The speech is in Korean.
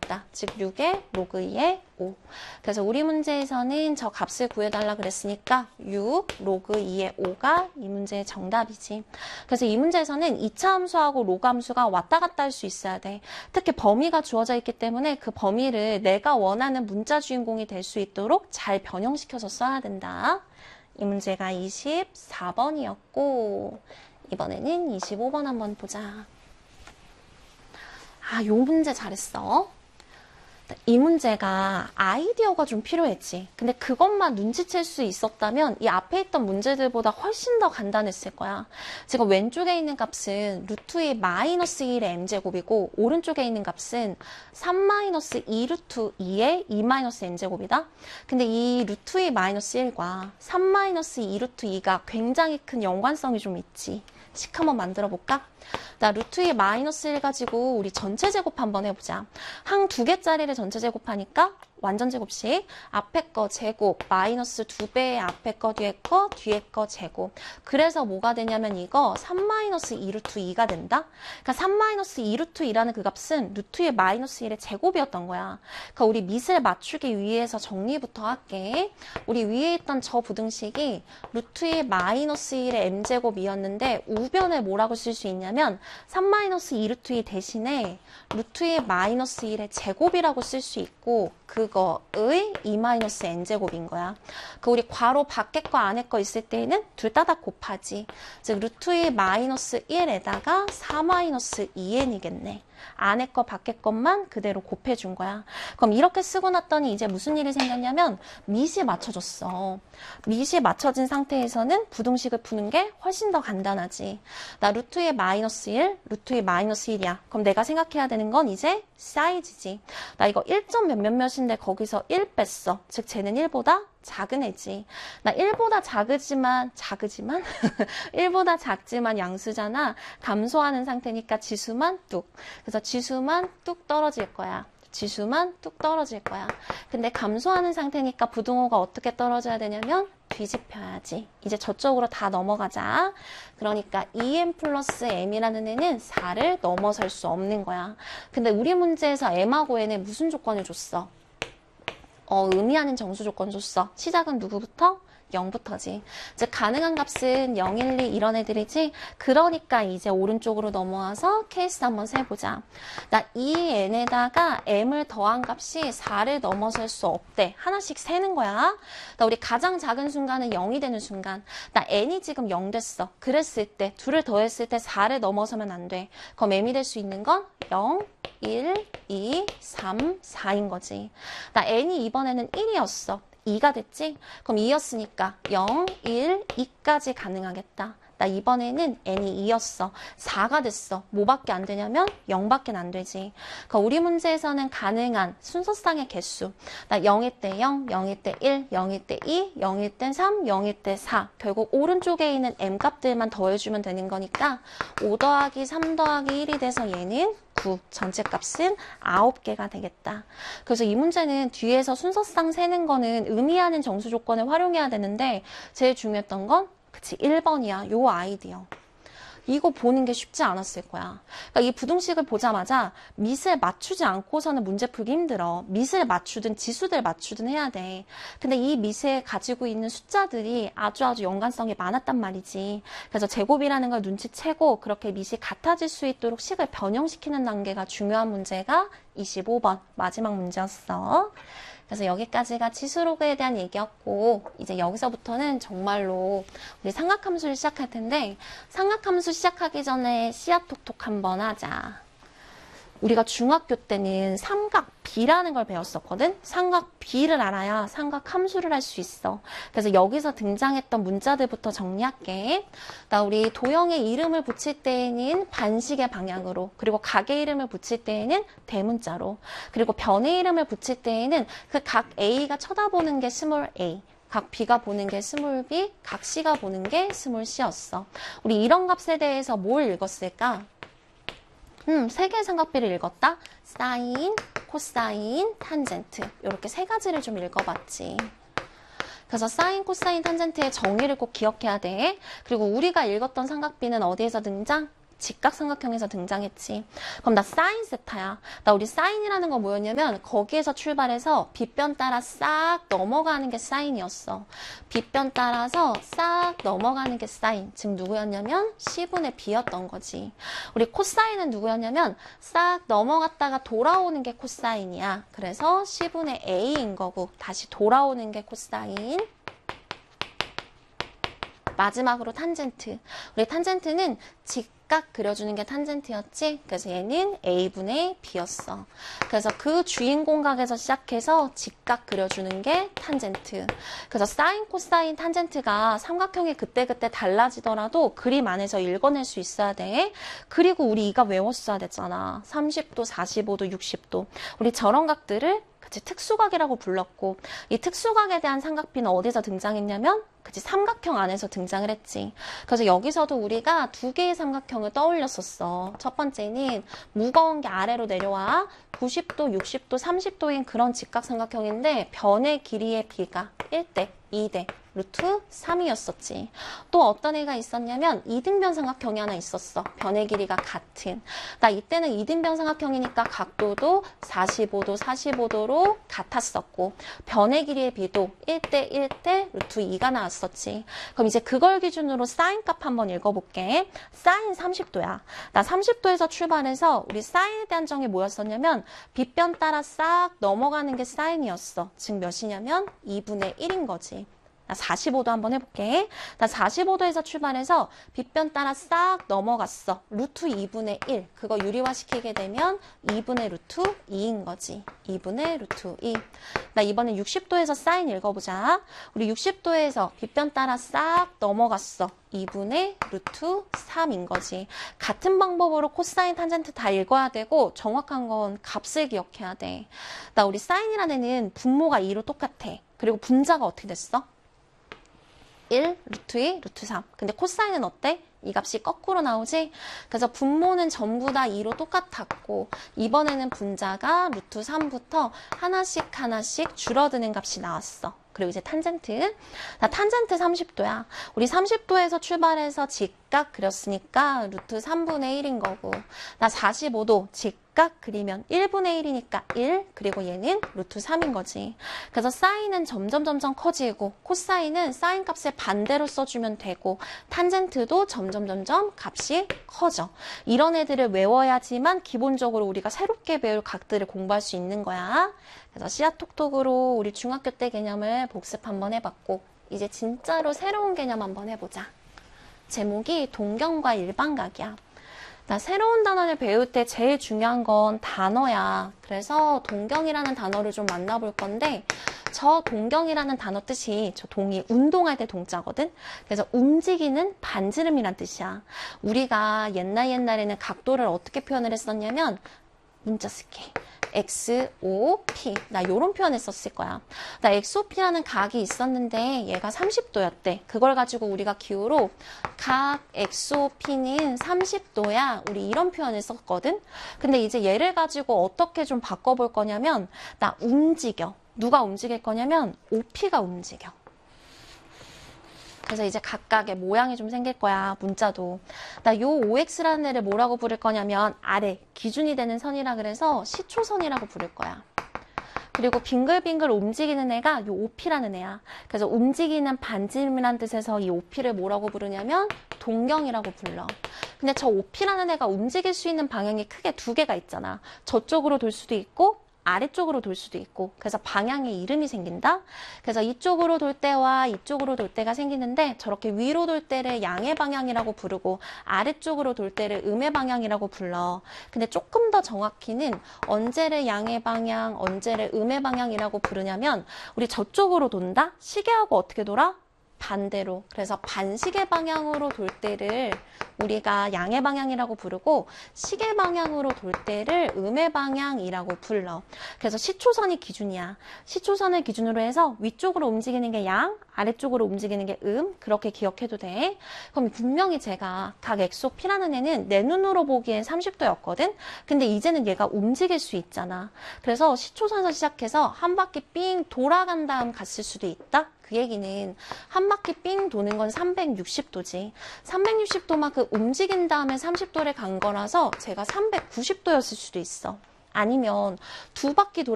되겠다. 즉 6의 로그 2의 5. 그래서 우리 문제에서는 저 값을 구해달라 그랬으니까 6 로그 2의 5가 이 문제의 정답이지. 그래서 이 문제에서는 2차 함수하고 로그 함수가 왔다 갔다 할 수 있어야 돼. 특히 범위가 주어져 있기 때문에 그 범위를 내가 원하는 문자 주인공이 될 수 있도록 잘 변형시켜서 써야 된다. 이 문제가 24번이었고 이번에는 25번 한번 보자. 요 문제 잘했어. 이 문제가 아이디어가 좀 필요했지. 근데 그것만 눈치챌 수 있었다면 이 앞에 있던 문제들보다 훨씬 더 간단했을 거야. 지금 왼쪽에 있는 값은 루트 2 마이너스 1의 m제곱이고 오른쪽에 있는 값은 3 마이너스 2 루트 2의 2 마이너스 n제곱이다. 근데 이 루트 2 마이너스 1과 3 마이너스 2 루트 2가 굉장히 큰 연관성이 좀 있지. 식 한번 만들어 볼까? 나 루트 2 마이너스 1 가지고 우리 전체 제곱 한번 해보자. 항 2개짜리를 전체 제곱하니까 완전 제곱식 앞에 거 제곱 마이너스 2배의 앞에 거 뒤에 거 제곱. 그래서 뭐가 되냐면 이거 3 마이너스 2 루트 2가 된다. 그러니까 3 마이너스 2 루트 2라는 그 값은 루트 2 마이너스 1의 제곱이었던 거야. 그러니까 우리 밑을 맞추기 위해서 정리부터 할게. 우리 위에 있던 저 부등식이 루트 2 마이너스 1의 m제곱이었는데 우변에 뭐라고 쓸 수 있냐면 3 마이너스 2 루트 2 대신에 루트 2 마이너스 1의 제곱이라고 쓸 수 있고 그거의 2 마이너스 n제곱인 거야. 그 우리 괄호 밖에 거 안에 거 있을 때는 둘 다 곱하지. 즉 루트 2 마이너스 1에다가 4 마이너스 2n이겠네. 안에 거 밖에 것만 그대로 곱해준 거야. 그럼 이렇게 쓰고 났더니 이제 무슨 일이 생겼냐면 밑이 맞춰졌어. 밑이 맞춰진 상태에서는 부등식을 푸는 게 훨씬 더 간단하지. 나 루트 2 마이너스 1, 루트 2 마이너스 1이야. 그럼 내가 생각해야 되는 건 이제 사이즈지. 나 이거 1점 몇몇몇인데 거기서 1 뺐어. 즉 쟤는 1보다 작은 애지. 나 1보다 작지만 1보다 작지만 양수잖아. 감소하는 상태니까 지수만 뚝. 그래서 지수만 뚝 떨어질 거야. 지수만 뚝 떨어질 거야. 근데 감소하는 상태니까 부등호가 어떻게 떨어져야 되냐면 뒤집혀야지. 이제 저쪽으로 다 넘어가자. 그러니까 2m 플러스 m이라는 애는 4를 넘어설 수 없는 거야. 근데 우리 문제에서 m하고 n에 무슨 조건을 줬어? 의미하는 정수 조건 줬어. 시작은 누구부터? 0부터지. 즉 가능한 값은 0, 1, 2 이런 애들이지. 그러니까 이제 오른쪽으로 넘어와서 케이스 한번 세보자. 나 이 n에다가 m을 더한 값이 4를 넘어설 수 없대. 하나씩 세는 거야. 나 우리 가장 작은 순간은 0이 되는 순간. 나 n이 지금 0 됐어. 그랬을 때 둘을 더했을 때 4를 넘어서면 안 돼. 그럼 m이 될 수 있는 건 0, 1, 2, 3, 4인 거지. 나 n이 이번에는 1이었어. 2가 됐지? 그럼 2였으니까 0, 1, 2까지 가능하겠다. 나 이번에는 n이 2였어. 4가 됐어. 뭐밖에 안 되냐면 0밖에 안 되지. 그러니까 우리 문제에서는 가능한 순서상의 개수. 나 0일 때 0, 0일 때 1, 0일 때 2, 0일 때 3, 0일 때 4. 결국 오른쪽에 있는 m 값들만 더해주면 되는 거니까 5 더하기 3 더하기 1이 돼서 얘는 9. 전체 값은 9개가 되겠다. 그래서 이 문제는 뒤에서 순서상 세는 거는 의미하는 정수 조건을 활용해야 되는데 제일 중요했던 건 그치 1번이야. 요 아이디어. 이거 보는 게 쉽지 않았을 거야. 그러니까 이 부등식을 보자마자 밑을 맞추지 않고서는 문제 풀기 힘들어. 밑을 맞추든 지수들 맞추든 해야 돼. 근데 이 밑에 가지고 있는 숫자들이 아주 연관성이 많았단 말이지. 그래서 제곱이라는 걸 눈치채고 그렇게 밑이 같아질 수 있도록 식을 변형시키는 단계가 중요한 문제가 25번 마지막 문제였어. 그래서 여기까지가 지수로그에 대한 얘기였고 이제 여기서부터는 정말로 우리 삼각함수를 시작할 텐데 삼각함수 시작하기 전에 씨앗톡톡 한번 하자. 우리가 중학교 때는 삼각 B라는 걸 배웠었거든. 삼각 B를 알아야 삼각 함수를 할 수 있어. 그래서 여기서 등장했던 문자들부터 정리할게. 나 우리 도형의 이름을 붙일 때에는 반식의 방향으로, 그리고 각의 이름을 붙일 때에는 대문자로, 그리고 변의 이름을 붙일 때에는 그 각 A가 쳐다보는 게 스몰 a, 각 B가 보는 게 스몰 b, 각 C가 보는 게 스몰 c였어. 우리 이런 값에 대해서 뭘 읽었을까? 세 개의 삼각비를 읽었다. 사인, 코사인, 탄젠트. 이렇게 세 가지를 좀 읽어봤지. 그래서 사인, 코사인, 탄젠트의 정의를 꼭 기억해야 돼. 그리고 우리가 읽었던 삼각비는 어디에서 등장? 직각삼각형에서 등장했지. 그럼 나 사인 세타야. 나 우리 사인이라는 건 뭐였냐면 거기에서 출발해서 빗변 따라 싹 넘어가는 게 사인이었어. 빗변 따라서 싹 넘어가는 게 사인. 즉 누구였냐면 C분의 B였던 거지. 우리 코사인은 누구였냐면 싹 넘어갔다가 돌아오는 게 코사인이야. 그래서 C분의 A인 거고 다시 돌아오는 게 코사인. 마지막으로 탄젠트. 우리 탄젠트는 직각 그려주는 게 탄젠트였지? 그래서 얘는 A분의 B였어. 그래서 그 주인공각에서 시작해서 직각 그려주는 게 탄젠트. 그래서 사인, 코사인, 탄젠트가 삼각형이 그때그때 달라지더라도 그림 안에서 읽어낼 수 있어야 돼. 그리고 우리 이가 외웠어야 됐잖아. 30도, 45도, 60도. 우리 저런 각들을 그치, 특수각이라고 불렀고 이 특수각에 대한 삼각비는 어디서 등장했냐면 그치, 삼각형 안에서 등장을 했지. 그래서 여기서도 우리가 두 개의 삼각형을 떠올렸었어. 첫 번째는 무거운 게 아래로 내려와 90도, 60도, 30도인 그런 직각삼각형인데 변의 길이의 비가 1대, 2대, 루트 3이었었지. 또 어떤 애가 있었냐면 이등변 삼각형이 하나 있었어. 변의 길이가 같은. 나 이때는 이등변 삼각형이니까 각도도 45도, 45도로 같았었고 변의 길이의 비도 1대 1대 루트 2가 나왔었지. 그럼 이제 그걸 기준으로 사인 값 한번 읽어볼게. 사인 30도야. 나 30도에서 출발해서 우리 사인에 대한 정의 뭐였었냐면 빗변 따라 싹 넘어가는 게 사인이었어. 즉 몇이냐면 2분의 1인 거지. 나 45도 한번 해볼게. 나 45도에서 출발해서 빗변 따라 싹 넘어갔어. 루트 2분의 1. 그거 유리화시키게 되면 2분의 루트 2인 거지. 2분의 루트 2. 나 이번엔 60도에서 사인 읽어보자. 우리 60도에서 빗변 따라 싹 넘어갔어. 2분의 루트 3인 거지. 같은 방법으로 코사인, 탄젠트 다 읽어야 되고 정확한 건 값을 기억해야 돼. 나 우리 사인이라는 애는 분모가 2로 똑같아. 그리고 분자가 어떻게 됐어? 1, 루트 2, 루트 3. 근데 코사인은 어때? 이 값이 거꾸로 나오지? 그래서 분모는 전부 다 2로 똑같았고 이번에는 분자가 루트 3부터 하나씩 줄어드는 값이 나왔어. 그리고 이제 탄젠트. 나 탄젠트 30도야. 우리 30도에서 출발해서 직각 그렸으니까 루트 3분의 1인 거고 나 45도 직각 그리면 1분의 1이니까 1 그리고 얘는 루트 3인 거지. 그래서 사인은 점점 커지고 코사인은 사인 값을 반대로 써주면 되고 탄젠트도 점점 값이 커져. 이런 애들을 외워야지만 기본적으로 우리가 새롭게 배울 각들을 공부할 수 있는 거야. 그래서 씨앗톡톡으로 우리 중학교 때 개념을 복습 한번 해봤고 이제 진짜로 새로운 개념 한번 해보자. 제목이 동경과 일반각이야. 나 새로운 단어를 배울 때 제일 중요한 건 단어야. 그래서 동경이라는 단어를 좀 만나볼 건데 저 동경이라는 단어 뜻이 저 동이 운동할 때 동자거든. 그래서 움직이는 반지름이란 뜻이야. 우리가 옛날에는 각도를 어떻게 표현을 했었냐면 문자 쓸게. XOP. 나 요런 표현을 썼을 거야. 나 XOP라는 각이 있었는데 얘가 30도였대. 그걸 가지고 우리가 기호로 각 XOP는 30도야. 우리 이런 표현을 썼거든. 근데 이제 얘를 가지고 어떻게 좀 바꿔볼 거냐면 나 움직여. 누가 움직일 거냐면 OP가 움직여. 그래서 이제 각각의 모양이 좀 생길 거야. 문자도. 나 요 OX라는 애를 뭐라고 부를 거냐면 아래 기준이 되는 선이라 그래서 시초선이라고 부를 거야. 그리고 빙글빙글 움직이는 애가 요 OP라는 애야. 그래서 움직이는 반지름이라는 뜻에서 이 OP를 뭐라고 부르냐면 동경이라고 불러. 근데 저 OP라는 애가 움직일 수 있는 방향이 크게 두 개가 있잖아. 저쪽으로 돌 수도 있고 아래쪽으로 돌 수도 있고 그래서 방향의 이름이 생긴다. 그래서 이쪽으로 돌 때와 이쪽으로 돌 때가 생기는데 저렇게 위로 돌 때를 양의 방향이라고 부르고 아래쪽으로 돌 때를 음의 방향이라고 불러. 근데 조금 더 정확히는 언제를 양의 방향, 언제를 음의 방향이라고 부르냐면 우리 저쪽으로 돈다? 시계하고 어떻게 돌아? 반대로. 그래서 반시계 방향으로 돌 때를 우리가 양의 방향이라고 부르고 시계 방향으로 돌 때를 음의 방향이라고 불러. 그래서 시초선이 기준이야. 시초선을 기준으로 해서 위쪽으로 움직이는 게 양, 아래쪽으로 움직이는 게 그렇게 기억해도 돼. 그럼 분명히 제가 각 XOP라는 애는 내 눈으로 보기엔 30도였거든. 근데 이제는 얘가 움직일 수 있잖아. 그래서 시초선에서 시작해서 한 바퀴 삥 돌아간 다음 갔을 수도 있다. 그 얘기는 한 바퀴 삥 도는 건 360도지. 360도만큼 움직인 다음에 30도를 간 거라서 제가 390도였을 수도 있어. 아니면 두 바퀴